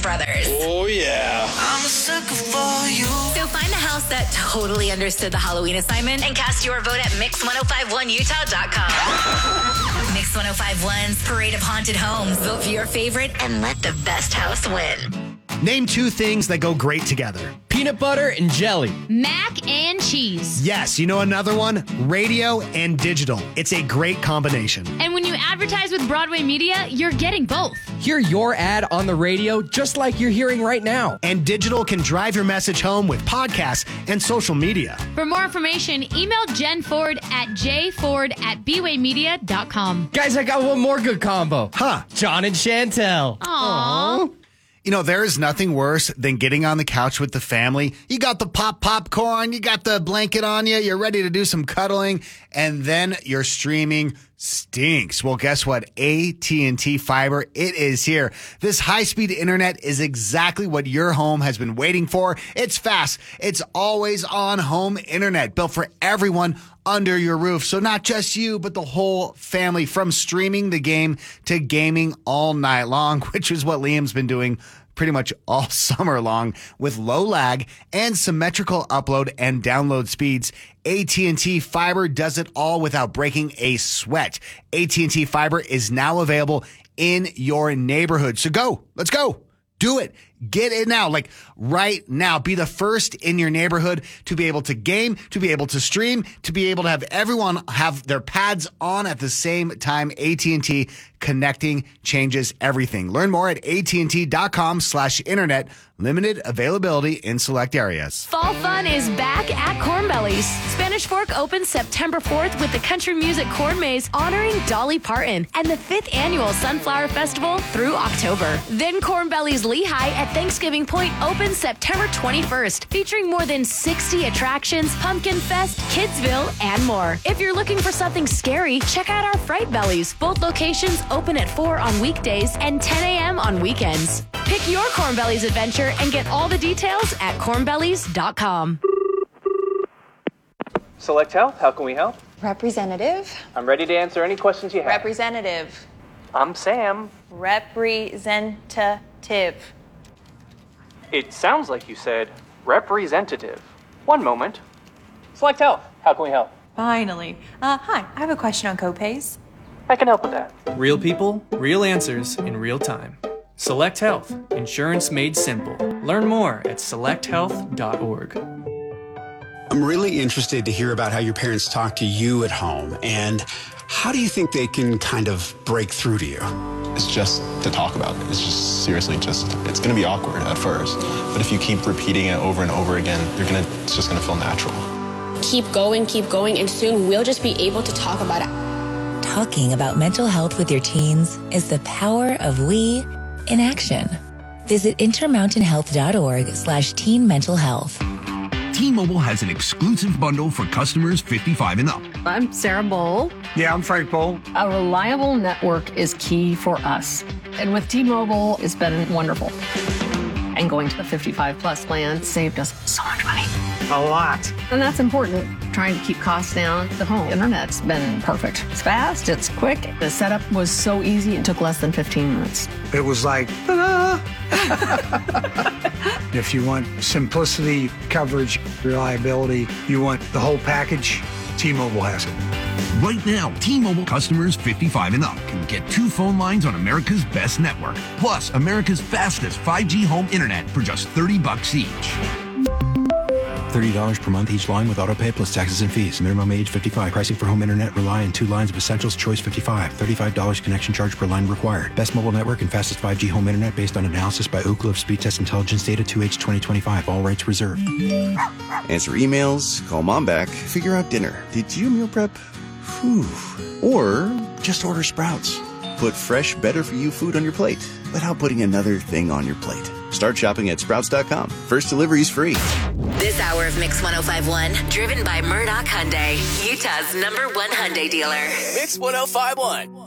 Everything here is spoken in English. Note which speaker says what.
Speaker 1: Brothers.
Speaker 2: Oh, yeah.
Speaker 3: I'm a sucker for you.
Speaker 1: So find a house that totally understood the Halloween assignment and cast your vote at Mix1051Utah.com. Mix 1051's Parade of Haunted Homes. Vote for your favorite and let the best house win.
Speaker 4: Name two things that go great together.
Speaker 5: Peanut butter and jelly.
Speaker 6: Mac and cheese.
Speaker 4: Yes, you know another one? Radio and digital. It's a great combination.
Speaker 6: And when you advertise with Broadway Media, you're getting both.
Speaker 5: Hear your ad on the radio just like you're hearing right now.
Speaker 4: And digital can drive your message home with podcasts and social media.
Speaker 6: For more information, email Jen Ford at jford@bwaymedia.com.
Speaker 5: Guys, I got one more good combo.
Speaker 4: Huh.
Speaker 5: John and Chantel.
Speaker 6: Aww.
Speaker 4: You know, there is nothing worse than getting on the couch with the family. You got the popcorn, you got the blanket on you, you're ready to do some cuddling, and then your streaming stinks. Well, guess what? AT&T Fiber, it is here. This high-speed internet is exactly what your home has been waiting for. It's fast. It's always on home internet, built for everyone under your roof. So not just you, but the whole family, from streaming the game to gaming all night long, which is what Liam's been doing pretty much all summer long with low lag and symmetrical upload and download speeds. AT&T Fiber does it all without breaking a sweat. AT&T Fiber is now available in your neighborhood. So let's go. Do it. Get it now, like right now. Be the first in your neighborhood to be able to game, to be able to stream, to be able to have everyone have their pads on at the same time. AT&T, connecting changes everything. Learn more at AT&T.com/internet. Limited availability in select areas.
Speaker 7: Fall fun is back at Corn Bellies. Spanish Fork opens September 4th with the Country Music Corn Maze honoring Dolly Parton and the 5th annual Sunflower Festival through October. Then Corn Bellies Lehigh at Thanksgiving Point opens September 21st, featuring more than 60 attractions, Pumpkin Fest, Kidsville, and more. If you're looking for something scary, check out our Fright Bellies. Both locations open at 4 on weekdays and 10 a.m. on weekends. Pick your Corn Bellies adventure and get all the details at cornbellies.com.
Speaker 8: Select Health, how can we help?
Speaker 9: Representative.
Speaker 8: I'm ready to answer any questions you have.
Speaker 9: Representative.
Speaker 8: I'm Sam.
Speaker 9: Representative.
Speaker 8: It sounds like you said representative. One moment. Select Health, how can we help?
Speaker 9: Finally. Hi, I have a question on copays.
Speaker 8: I can help with that.
Speaker 10: Real people, real answers in real time. Select Health, insurance made simple. Learn more at selecthealth.org.
Speaker 11: I'm really interested to hear about how your parents talk to you at home, and how do you think they can kind of break through to you?
Speaker 12: It's just to talk about it. It's just seriously it's going to be awkward at first, but if you keep repeating it over and over again, it's just going to feel natural.
Speaker 13: Keep going, and soon we'll just be able to talk about it.
Speaker 14: Talking about mental health with your teens is the power of we in action. Visit intermountainhealth.org/teen mental health.
Speaker 15: T-Mobile has an exclusive bundle for customers 55 and up.
Speaker 16: I'm Sarah Bowl.
Speaker 17: Yeah, I'm Frank Bowl.
Speaker 16: A reliable network is key for us. And with T-Mobile, it's been wonderful. And going to the 55 plus plan saved us so much money.
Speaker 17: A lot.
Speaker 16: And that's important. Trying to keep costs down. The home internet's been perfect. It's fast, it's quick. The setup was so easy, it took less than 15 minutes.
Speaker 17: It was like, ta-da! If you want simplicity, coverage, reliability, you want the whole package, T-Mobile has it.
Speaker 15: Right now, T-Mobile customers 55 and up can get 2 phone lines on America's best network, plus America's fastest 5G home internet for just $30 each.
Speaker 18: $30 per month each line with autopay plus taxes and fees. Minimum age 55. Pricing for home internet rely on 2 lines of essentials. Choice 55. $35 connection charge per line required. Best mobile network and fastest 5G home internet based on analysis by Ookla of Speed Test Intelligence data 2H 2025. All rights reserved.
Speaker 19: Answer emails, call mom back, figure out dinner. Did you meal prep? Whew. Or just order Sprouts. Put fresh, better-for-you food on your plate without putting another thing on your plate. Start shopping at Sprouts.com. First delivery's free.
Speaker 1: This hour of Mix 1051, driven by Murdoch Hyundai, Utah's #1 Hyundai dealer.
Speaker 2: Mix 1051.